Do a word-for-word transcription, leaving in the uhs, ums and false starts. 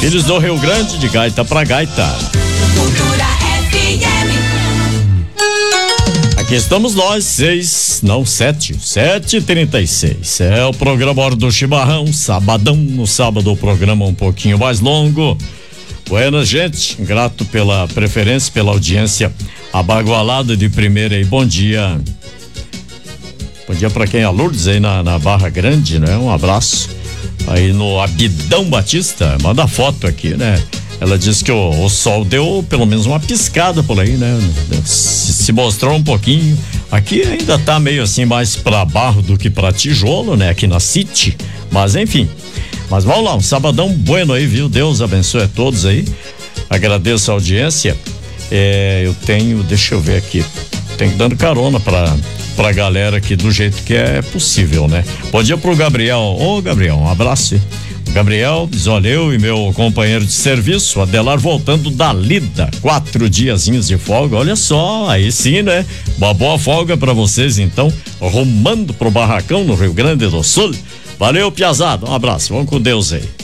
Filhos do Rio Grande, de gaita pra gaita. Cultura F M. Aqui estamos nós, seis, não, sete, sete e trinta e seis. É o programa Hora do Chimarrão, sabadão. No sábado o programa um pouquinho mais longo. Buenas, gente, grato pela preferência, pela audiência abagualada de primeira e bom dia. Bom dia pra quem é a Lourdes aí na, na Barra Grande, né? Um abraço. Aí no Abidão Batista, manda foto aqui, né? Ela disse que o, o sol deu pelo menos uma piscada por aí, né? Se, se mostrou um pouquinho. Aqui ainda tá meio assim mais pra barro do que pra tijolo, né? Aqui na City, mas enfim. Mas vamos lá, um sabadão bueno aí, viu? Deus abençoe a todos aí. Agradeço a audiência. É, eu tenho, deixa eu ver aqui. Tenho dando carona pra, pra galera aqui do jeito que é possível, né? Bom dia pro Gabriel. Ô, Gabriel, um abraço. Gabriel, diz, olha, eu e meu companheiro de serviço, Adelar, voltando da lida, quatro diazinhos de folga, olha só, aí sim, né? Uma boa folga pra vocês, então, rumando pro Barracão, no Rio Grande do Sul. Valeu, piazada, um abraço, vamos com Deus aí.